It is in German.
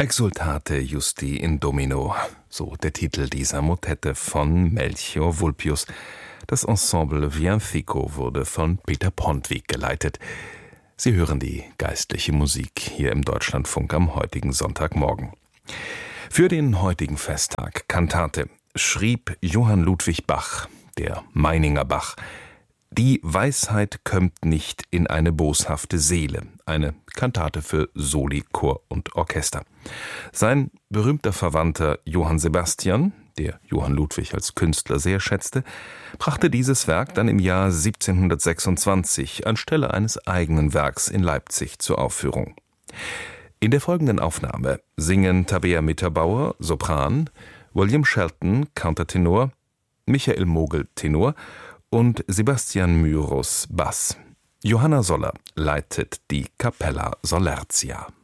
Exsultate Justi in Domino, so der Titel dieser Motette von Melchior Vulpius. Das Ensemble Villancico wurde von Peter Pontweg geleitet. Sie hören die geistliche Musik hier im Deutschlandfunk am heutigen Sonntagmorgen. Für den heutigen Festtag Kantate schrieb Johann Ludwig Bach, der Meininger Bach: Die Weisheit kömmt nicht in eine boshafte Seele, eine Kantate für Soli, Chor und Orchester. Sein berühmter Verwandter Johann Sebastian, der Johann Ludwig als Künstler sehr schätzte, brachte dieses Werk dann im Jahr 1726 anstelle eines eigenen Werks in Leipzig zur Aufführung. In der folgenden Aufnahme singen Tabea Mitterbauer, Sopran, William Shelton, Countertenor, Michael Mogel, Tenor und Sebastian Myrus, Bass. Johanna Soller leitet die Capella Solertia.